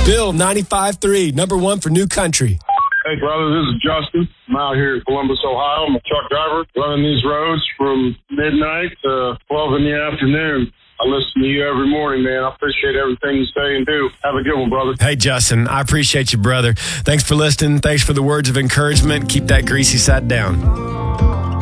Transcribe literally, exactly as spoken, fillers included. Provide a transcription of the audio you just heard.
Bill, ninety-five three, number one for New Country. Hey, brother, this is Justin. I'm out here in Columbus, Ohio. I'm a truck driver running these roads from midnight to twelve in the afternoon. I listen to you every morning, man. I appreciate everything you say and do. Have a good one, brother. Hey, Justin, I appreciate you, brother. Thanks for listening. Thanks for the words of encouragement. Keep that greasy side down.